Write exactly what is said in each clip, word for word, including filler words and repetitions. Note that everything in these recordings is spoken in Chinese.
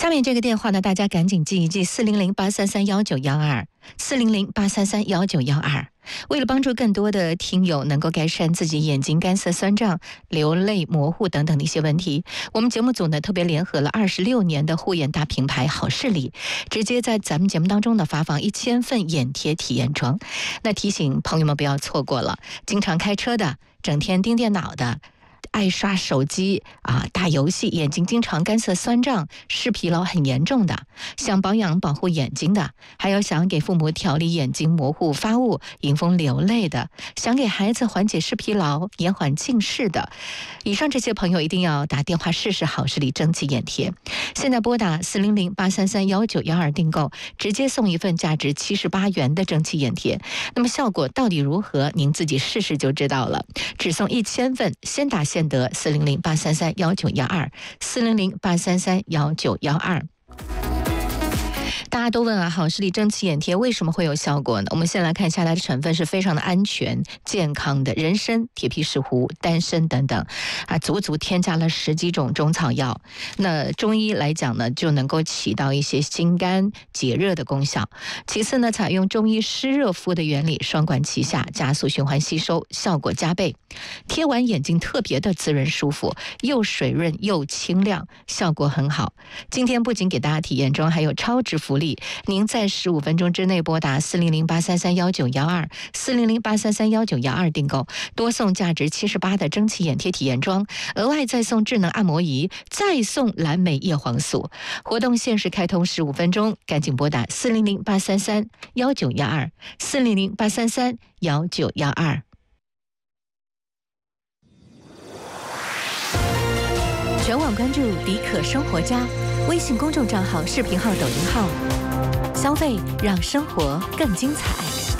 下面这个电话呢，大家赶紧记一记：四零零八三三幺九幺二，四零零八三三幺九幺二。为了帮助更多的听友能够改善自己眼睛干涩、酸胀、流泪、模糊等等的一些问题，我们节目组呢特别联合了二十六年的护眼大品牌好视力，直接在咱们节目当中呢发放一千份眼贴体验装。那提醒朋友们不要错过了，经常开车的、整天盯电脑的、爱刷手机啊、打游戏，眼睛经常干涩酸胀、视疲劳很严重的，想保养保护眼睛的，还有想给父母调理眼睛模糊发物、迎风流泪的，想给孩子缓解视疲劳、延缓近视的，以上这些朋友一定要打电话试试好视力蒸汽眼贴。现在拨打四零零八三三幺九幺二订购，直接送一份价值七十八元的蒸汽眼贴。那么效果到底如何？您自己试试就知道了。只送一千份，先打先得。四零零八三三幺九幺二，四零零八三三幺九幺二。大家都问啊，好视力蒸汽眼贴为什么会有效果呢？我们先来看下来的成分是非常的安全健康的，人参、铁皮石斛、丹参等等啊，足足添加了十几种中草药。那中医来讲呢，就能够起到一些清肝解热的功效。其次呢，采用中医湿热敷的原理，双管齐下，加速循环吸收，效果加倍。贴完眼睛特别的滋润舒服，又水润又清亮，效果很好。今天不仅给大家体验装，还有超值福利。您在十五分钟之内拨打四零零八三三幺九幺二，四零零八三三幺九幺二订购，多送价值七十八的蒸汽眼贴体验装，额外再送智能按摩仪，再送蓝莓叶黄素。活动限时开通十五分钟，赶紧拨打四零零八三三幺九幺二，四零零八三三幺九幺二。全网关注迪可生活家，微信公众账号、视频号、抖音号，消费让生活更精彩。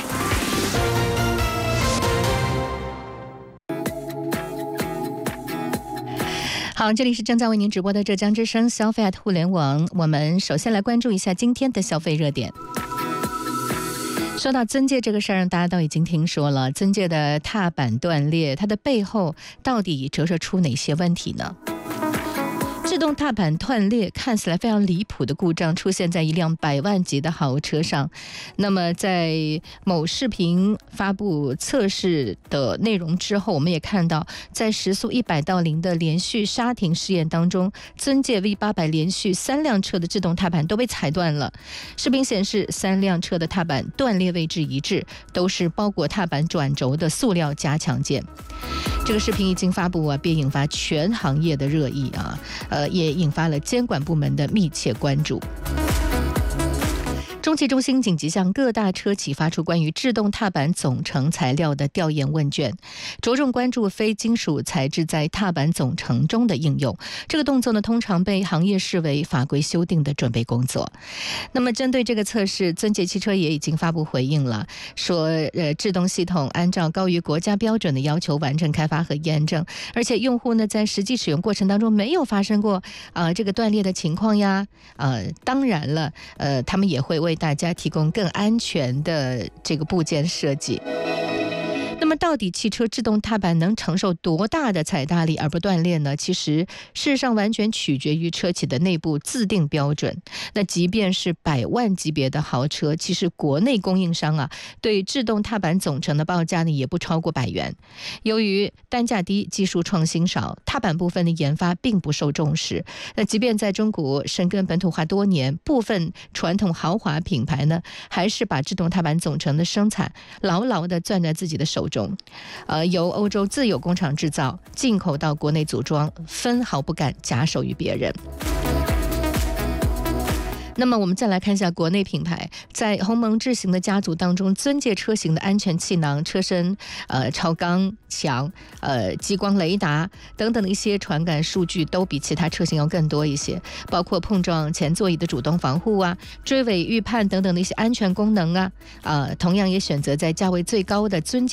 好，这里是正在为您直播的浙江之声消费互联网。我们首先来关注一下今天的消费热点。说到增界这个事儿，大家都已经听说了，增界的踏板断裂，它的背后到底折射出哪些问题呢？制动踏板断裂看起来非常离谱的故障出现在一辆百万级的豪车上。那么在某视频发布测试的内容之后，我们也看到在时速一百到零的连续刹停试验当中，增界 V 八百 连续三辆车的制动踏板都被踩断了。视频显示三辆车的踏板断裂位置一致，都是包裹踏板转轴的塑料加强件。这个视频一经发布啊，便引发全行业的热议啊，呃，也引发了监管部门的密切关注。中汽中心紧急向各大车企发出关于制动踏板总成材料的调研问卷，着重关注非金属材质在踏板总成中的应用。这个动作呢，通常被行业视为法规修订的准备工作。那么，针对这个测试，尊捷汽车也已经发布回应了，说呃，制动系统按照高于国家标准的要求完成开发和验证，而且用户呢在实际使用过程当中没有发生过啊、呃、这个断裂的情况呀。呃，当然了，呃，他们也会为大家提供更安全的这个部件设计。那么到底汽车制动踏板能承受多大的踩大力而不断裂呢？其实事实上完全取决于车企的内部自定标准。那即便是百万级别的豪车，其实国内供应商啊对制动踏板总成的报价呢也不超过百元。由于单价低、技术创新少，踏板部分的研发并不受重视。那即便在中国深耕本土化多年，部分传统豪华品牌呢还是把制动踏板总成的生产牢牢地攥在自己的手中。呃，由欧洲自有工厂制造，进口到国内组装，分毫不敢假手于别人。那么我们再来看一下国内品牌，在鸿蒙智行的家族当中，尊界车型的安全气囊、车身呃超钢墙、呃激光雷达等等的一些传感数据都比其他车型要更多一些，包括碰撞前座椅的主动防护啊、追尾预判等等的一些安全功能啊，呃，同样也选择在价位最高的尊